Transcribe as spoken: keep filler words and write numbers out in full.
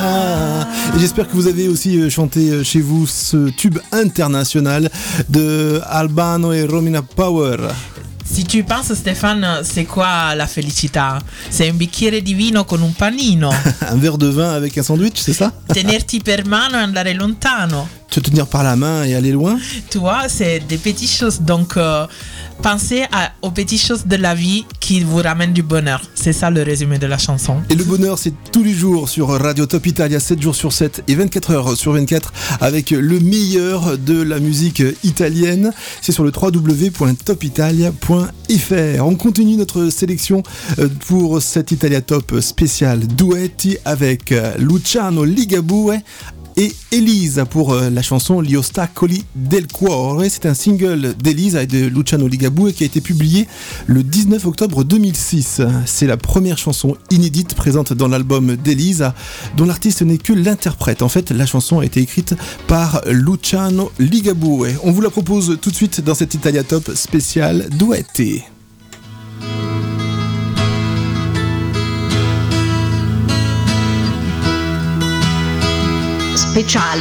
Et j'espère que vous avez aussi chanté chez vous ce tube international de Albano et Romina Power. Si tu penses, Stéphane, c'est quoi la felicità? C'est un bicchiere di vino con un panino. Un verre de vin avec un sandwich, c'est ça? Tenerti per mano e andare lontano. Te tenir par la main et aller loin. Tu vois, c'est des petites choses. Donc, euh, pensez à, aux petites choses de la vie qui vous ramènent du bonheur. C'est ça le résumé de la chanson. Et le bonheur, c'est tous les jours sur Radio Top Italia, sept jours sur sept et vingt-quatre heures sur vingt-quatre, avec le meilleur de la musique italienne. C'est sur le w w w point top italia point f r. On continue notre sélection pour cet Italia Top spécial duetti avec Luciano Ligabue et Elisa pour la chanson Gli ostacoli del cuore. C'est un single d'Elisa et de Luciano Ligabue qui a été publié le dix-neuf octobre deux mille six. C'est la première chanson inédite présente dans l'album d'Elisa, dont l'artiste n'est que l'interprète. En fait, la chanson a été écrite par Luciano Ligabue. On vous la propose tout de suite dans cet Italia Top spécial duetti. Speciale